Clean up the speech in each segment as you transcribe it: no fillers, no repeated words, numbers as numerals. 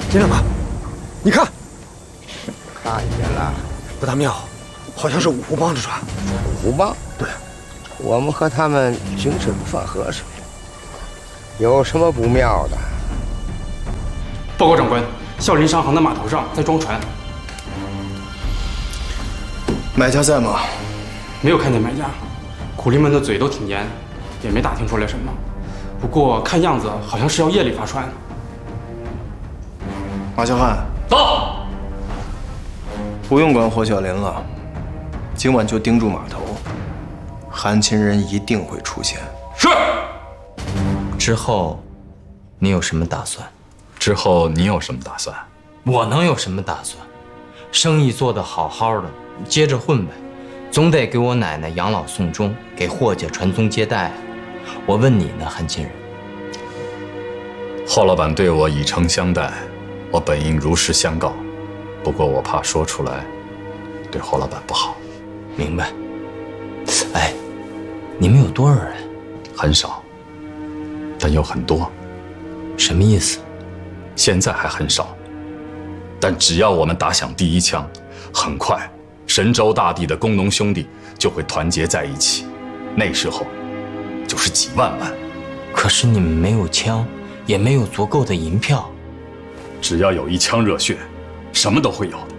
金长官，你看， 看见了， 不大妙，好像是五湖帮的船。 五湖帮？ 对， 我们和他们精神不算合适，有什么不妙的？ 报告长官，孝林商行的码头上在装船， 买家在吗？ 没有看见买家，苦力们的嘴都挺严，也没打听出来什么。不过看样子好像是要夜里发船。 马小汉， 到。 不用管霍小林了，今晚就盯住码头，韩秦人一定会出现。 是。 之后，你有什么打算？ 之后你有什么打算？ 我能有什么打算？生意做得好好的，接着混呗，总得给我奶奶养老送终，给霍家传宗接代啊。我问你呢，韩秦人。 霍老板对我以诚相待，我本应如实相告，不过我怕说出来对霍老板不好。 明白。哎，你们有多少人？ 很少，但有很多。 什么意思？ 现在还很少，但只要我们打响第一枪，很快神州大地的工农兄弟就会团结在一起，那时候就是几万万。 可是你们没有枪，也没有足够的银票。 只要有一腔热血，什么都会有的。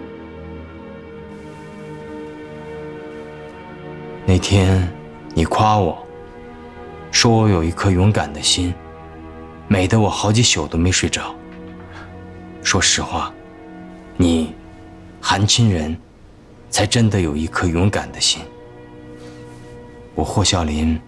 那天你夸我，说我有一颗勇敢的心，美得我好几宿都没睡着。说实话，你，韩秦人，才真的有一颗勇敢的心。我霍孝林